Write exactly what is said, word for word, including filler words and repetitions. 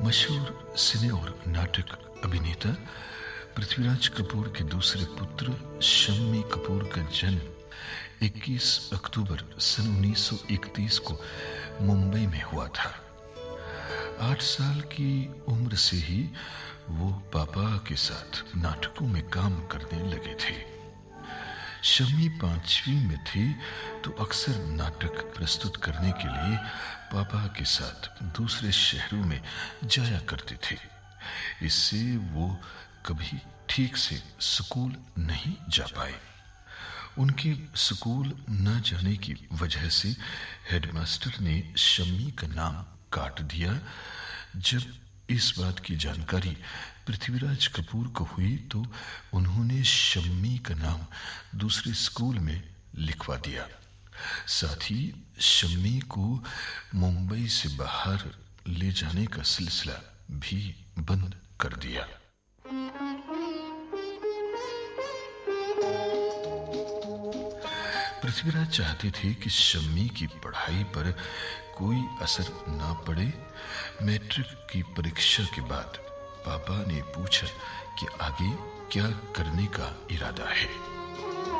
मशहूर सिने और नाटक अभिनेता पृथ्वीराज कपूर के दूसरे पुत्र शम्मी कपूर का जन्म इक्कीस अक्टूबर सन उन्नीस सौ इकतीस को मुंबई में हुआ था। आठ साल की उम्र से ही वो पापा के साथ नाटकों में काम करने लगे थे। शम्मी पांचवी में थी तो अक्सर नाटक प्रस्तुत करने के लिए पापा के साथ दूसरे शहरों में जाया करते थे। इससे वो कभी ठीक से स्कूल नहीं जा पाए। उनके स्कूल न जाने की वजह से हेडमास्टर ने शम्मी का नाम काट दिया। जब इस बात की जानकारी पृथ्वीराज कपूर को हुई तो उन्होंने शम्मी का नाम दूसरे स्कूल में लिखवा दिया। साथ ही शम्मी को मुंबई से बाहर ले जाने का सिलसिला भी बंद कर दिया। पृथ्वीराज चाहते थे कि शम्मी की पढ़ाई पर कोई असर ना पड़े। मैट्रिक की परीक्षा के बाद पापा ने पूछा कि आगे क्या करने का इरादा है।